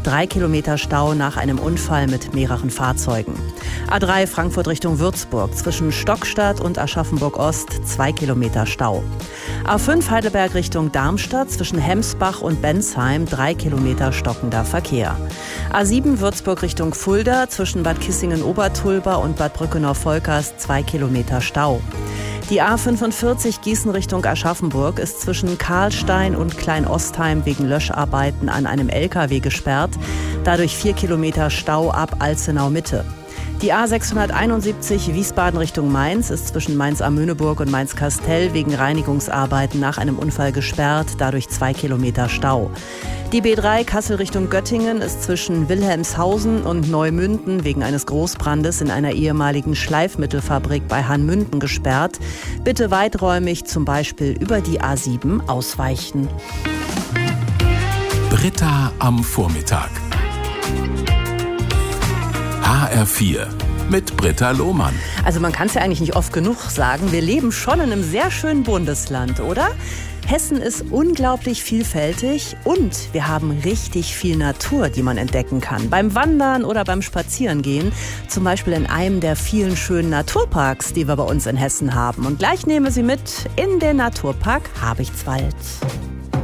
3 Kilometer Stau nach einem Unfall mit mehreren Fahrzeugen. A3 Frankfurt Richtung Würzburg zwischen Stockstadt und Aschaffenburg-Ost 2 Kilometer Stau. A5 Heidelberg Richtung Darmstadt zwischen Hemsbach und Bensheim 3 Kilometer stockender Verkehr. A7 Würzburg Richtung Fulda zwischen Bad Kissingen-Obertulba und Bad Brückenau-Volkers 2 Kilometer Stau. Die A45 Gießen Richtung Aschaffenburg ist zwischen Karlstein und Kleinostheim wegen Löscharbeiten an einem LKW gesperrt. Dadurch 4 Kilometer Stau ab Alzenau Mitte. Die A671 Wiesbaden Richtung Mainz ist zwischen Mainz-Amöneburg und Mainz-Kastell wegen Reinigungsarbeiten nach einem Unfall gesperrt, dadurch 2 Kilometer Stau. Die B3 Kassel Richtung Göttingen ist zwischen Wilhelmshausen und Neumünden wegen eines Großbrandes in einer ehemaligen Schleifmittelfabrik bei Hanmünden gesperrt. Bitte weiträumig zum Beispiel über die A7 ausweichen. Britta am Vormittag. HR4 mit Britta Lohmann. Also man kann es ja eigentlich nicht oft genug sagen, wir leben schon in einem sehr schönen Bundesland, oder? Hessen ist unglaublich vielfältig und wir haben richtig viel Natur, die man entdecken kann. Beim Wandern oder beim Spazierengehen, zum Beispiel in einem der vielen schönen Naturparks, die wir bei uns in Hessen haben. Und gleich nehmen wir Sie mit in den Naturpark Habichtswald.